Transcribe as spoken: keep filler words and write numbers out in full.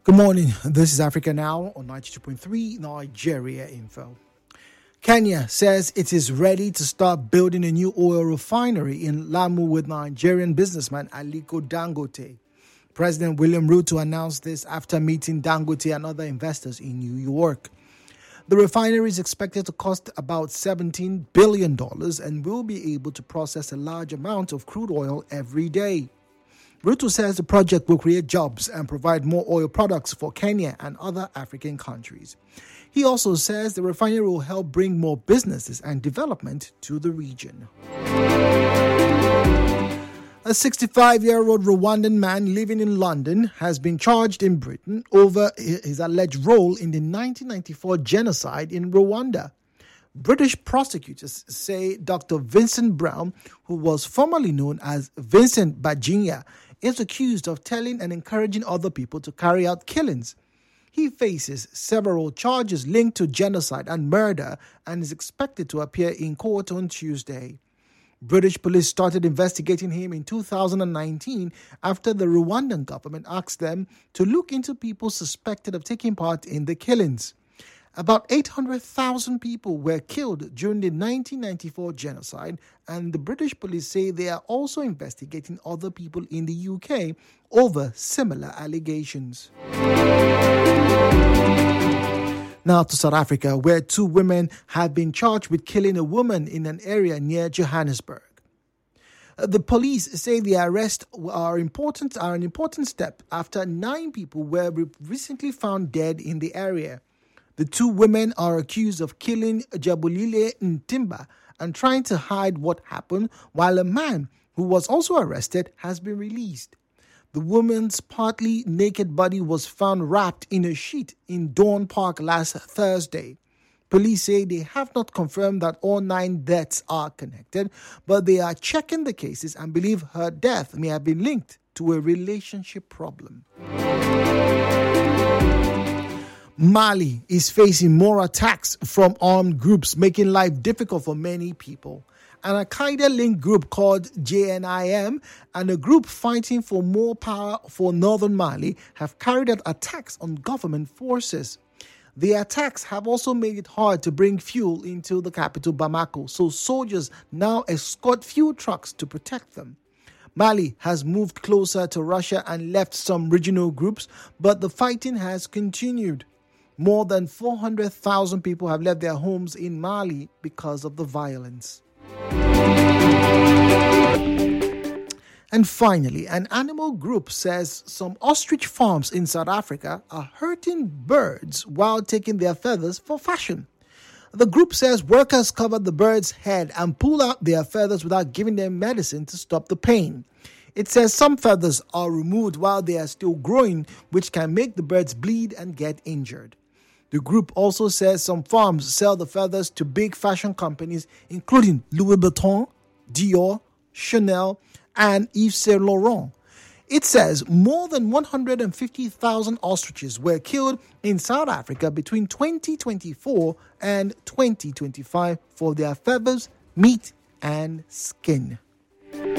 Good morning. This is Africa Now on ninety-two point three Nigeria Info. Kenya says it is ready to start building a new oil refinery in Lamu with Nigerian businessman Aliko Dangote. President William Ruto announced this after meeting Dangote and other investors in New York. The refinery is expected to cost about seventeen billion dollars and will be able to process a large amount of crude oil every day. Ruto says the project will create jobs and provide more oil products for Kenya and other African countries. He also says the refinery will help bring more businesses and development to the region. A sixty-five-year-old Rwandan man living in London has been charged in Britain over his alleged role in the nineteen ninety-four genocide in Rwanda. British prosecutors say Doctor Vincent Brown, who was formerly known as Vincent Bajinya, is accused of telling and encouraging other people to carry out killings. He faces several charges linked to genocide and murder and is expected to appear in court on Tuesday. British police started investigating him in two thousand nineteen after the Rwandan government asked them to look into people suspected of taking part in the killings. About eight hundred thousand people were killed during the nineteen ninety-four genocide, and the British police say they are also investigating other people in the U K over similar allegations. Now to South Africa, where two women have been charged with killing a woman in an area near Johannesburg. The police say the arrests are important are an important step after nine people were recently found dead in the area. The two women are accused of killing Jabulile Ntimba and trying to hide what happened, while a man who was also arrested has been released. The woman's partly naked body was found wrapped in a sheet in Dawn Park last Thursday. Police say they have not confirmed that all nine deaths are connected, but they are checking the cases and believe her death may have been linked to a relationship problem. Mali is facing more attacks from armed groups, making life difficult for many people. An Al-Qaeda-linked group called J N I M and a group fighting for more power for northern Mali have carried out attacks on government forces. The attacks have also made it hard to bring fuel into the capital, Bamako, so soldiers now escort fuel trucks to protect them. Mali has moved closer to Russia and left some regional groups, but the fighting has continued. More than four hundred thousand people have left their homes in Mali because of the violence. And finally, an animal group says some ostrich farms in South Africa are hurting birds while taking their feathers for fashion. The group says workers cover the bird's head and pull out their feathers without giving them medicine to stop the pain. It says some feathers are removed while they are still growing, which can make the birds bleed and get injured. The group also says some farms sell the feathers to big fashion companies, including Louis Vuitton, Dior, Chanel, and Yves Saint Laurent. It says more than one hundred fifty thousand ostriches were killed in South Africa between twenty twenty-four and twenty twenty-five for their feathers, meat, and skin.